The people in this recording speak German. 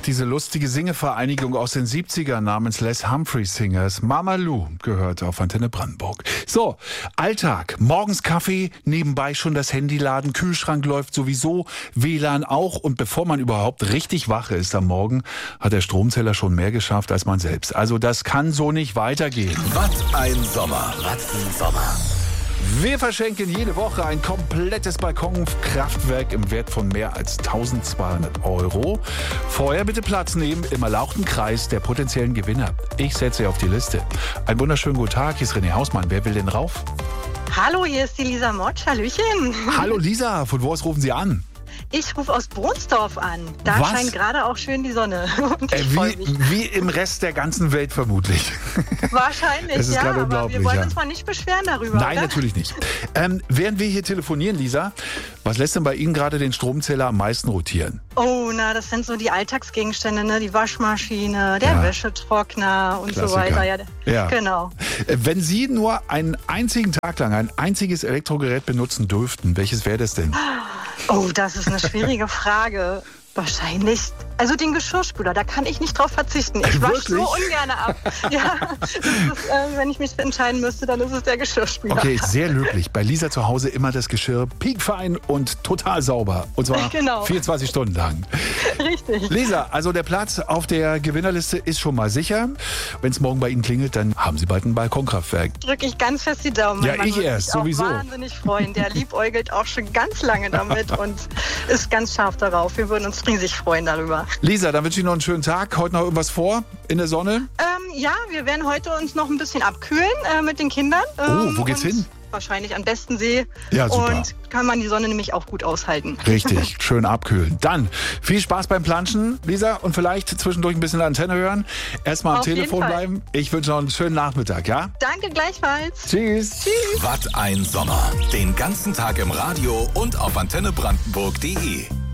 diese lustige Singevereinigung aus den 70ern namens Les Humphrey Singers. Mama Lou gehört auf Antenne Brandenburg. So, Alltag. Morgens Kaffee, nebenbei schon das Handy laden, Kühlschrank läuft sowieso, WLAN auch. Und bevor man überhaupt richtig wach ist am Morgen, hat der Stromzähler schon mehr geschafft als man selbst. Also das kann so nicht weitergehen. Was ein Sommer. Was ein Sommer. Wir verschenken jede Woche ein komplettes Balkonkraftwerk im Wert von mehr als 1.200 €. Vorher bitte Platz nehmen im erlauchten Kreis der potenziellen Gewinner. Ich setze Sie auf die Liste. Einen wunderschönen guten Tag, hier ist René Hausmann. Wer will denn rauf? Hallo, hier ist die Lisa Motsch. Hallöchen. Hallo Lisa, von wo aus rufen Sie an? Ich rufe aus Bronsdorf an. Da Was? scheint gerade auch schön die Sonne. Und ich freue mich. Wie im Rest der ganzen Welt vermutlich. Wahrscheinlich, Das ist ja. gerade Aber unglaublich, wir wollen ja. uns mal nicht beschweren darüber, Nein, oder? natürlich nicht. Während wir hier telefonieren, Lisa, was lässt denn bei Ihnen gerade den Stromzähler am meisten rotieren? Oh, na, das sind so die Alltagsgegenstände, ne? Die Waschmaschine, der Ja. Wäschetrockner und Klassiker. so weiter. Ja. Genau. Wenn Sie nur einen einzigen Tag lang ein einziges Elektrogerät benutzen dürften, welches wäre das denn? Oh, das ist eine schwierige Frage. Wahrscheinlich. Also den Geschirrspüler, da kann ich nicht drauf verzichten. Ich wasche so Wirklich? ungern ab. Ja, das ist, wenn ich mich entscheiden müsste, dann ist es der Geschirrspüler. Okay, sehr löblich. Bei Lisa zu Hause immer das Geschirr piekfein und total sauber. Und zwar Genau. 24 Stunden lang. Richtig. Lisa, also der Platz auf der Gewinnerliste ist schon mal sicher. Wenn es morgen bei Ihnen klingelt, dann haben Sie bald ein Balkonkraftwerk. Drücke ich ganz fest die Daumen. Ja, Mein Mann ich wird erst, sich auch sowieso. wahnsinnig freuen. Der liebäugelt auch schon ganz lange damit und ist ganz scharf darauf. Wir würden uns riesig freuen darüber. Lisa, dann wünsche ich noch einen schönen Tag. Heute noch irgendwas vor in der Sonne? Ja, wir werden heute uns noch ein bisschen abkühlen mit den Kindern. Wo geht's und hin? Wahrscheinlich an Bestensee. Ja, super. Und kann man die Sonne nämlich auch gut aushalten. Richtig, schön abkühlen. Dann viel Spaß beim Planschen, Lisa, und vielleicht zwischendurch ein bisschen Antenne hören. Erstmal am Auf jeden Telefon Fall. bleiben. Ich wünsche noch einen schönen Nachmittag, ja? Danke gleichfalls. Tschüss. Was ein Sommer. Den ganzen Tag im Radio und auf antennebrandenburg.de.